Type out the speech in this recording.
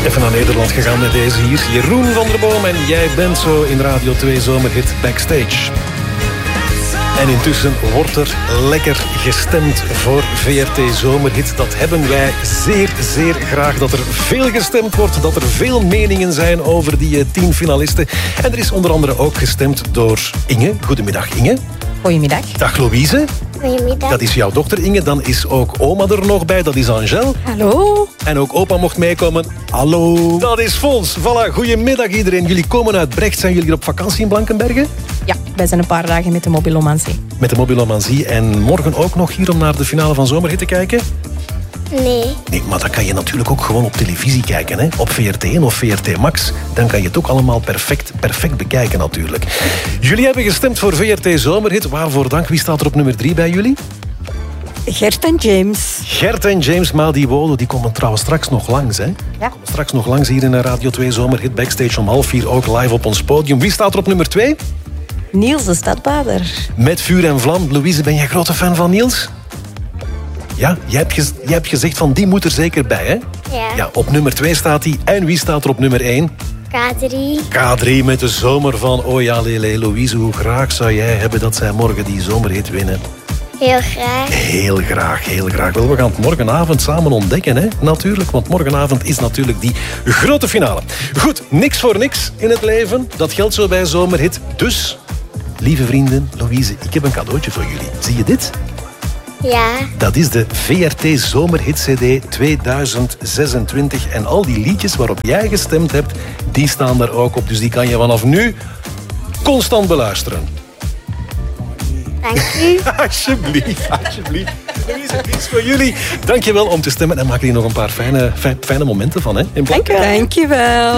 Even naar Nederland gegaan met deze hier. Jeroen van der Boom en Jij bent zo in Radio 2 Zomerhit Backstage. En intussen wordt er lekker gestemd voor VRT Zomerhit. Dat hebben wij zeer, zeer graag. Dat er veel gestemd wordt, dat er veel meningen zijn over die 10 finalisten. En er is onder andere ook gestemd door Inge. Goedemiddag, Inge. Goedemiddag. Dag, Louise. Goedemiddag. Dat is jouw dochter, Inge. Dan is ook oma er nog bij. Dat is Angel. Hallo. En ook opa mocht meekomen. Hallo. Dat is Fons. Voilà, goedemiddag iedereen. Jullie komen uit Brecht. Zijn jullie hier op vakantie in Blankenberge? Ja, wij zijn een paar dagen met de Mobilomansie. Met de Mobilomansie. En morgen ook nog hier om naar de finale van Zomerhit te kijken? Nee, maar dan kan je natuurlijk ook gewoon op televisie kijken. Hè? Op VRT1 of VRT Max. Dan kan je het ook allemaal perfect bekijken natuurlijk. Jullie hebben gestemd voor VRT Zomerhit. Waarvoor dank. Wie staat er op nummer 3 bij jullie? Gert en James. Gert en James Madiwolo, die komen trouwens straks nog langs. Hè? Ja. Komen straks nog langs hier in Radio 2 Zomerhit Backstage om 3:30 ook live op ons podium. Wie staat er op nummer 2? Niels de Stadbader. Met vuur en vlam. Louise, ben jij grote fan van Niels? Ja, jij hebt gezegd van die moet er zeker bij, hè? Ja. Op nummer 2 staat hij. En wie staat er op nummer 1? K3. K3 met de zomer van Oh ja, Lele. Louise, hoe graag zou jij hebben dat zij morgen die zomerhit winnen? Heel graag. Heel graag, heel graag. Wel, we gaan het morgenavond samen ontdekken, hè? Natuurlijk, want morgenavond is natuurlijk die grote finale. Goed, niks voor niks in het leven. Dat geldt zo bij Zomerhit. Dus, lieve vrienden, Louise, ik heb een cadeautje voor jullie. Zie je dit? Ja. Dat is de VRT Zomerhit CD 2026. En al die liedjes waarop jij gestemd hebt, die staan daar ook op. Dus die kan je vanaf nu constant beluisteren. Dank u. Alsjeblieft. Louise, die is voor jullie. Dankjewel om te stemmen. En maak er hier nog een paar fijne momenten van, hè? In Blankenberge. Dank je wel.